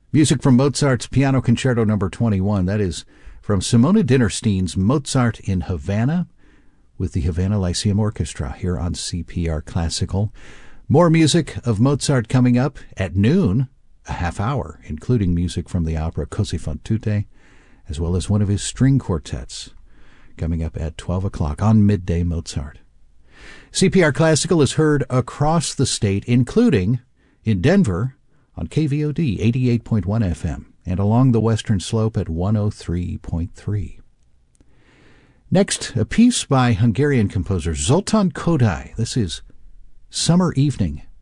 Music from Mozart's Piano Concerto No. 21. That is from Simona Dinnerstein's Mozart in Havana with the Havana Lyceum Orchestra here on CPR Classical. More music of Mozart coming up at noon, a half hour, including music from the opera Così fan tutte, as well as one of his string quartets coming up at 12 o'clock on Midday Mozart. CPR Classical is heard across the state, including in Denver on KVOD 88.1 FM and along the western slope at 103.3. Next, a piece by Hungarian composer Zoltán Kodály. This is Summer Evening.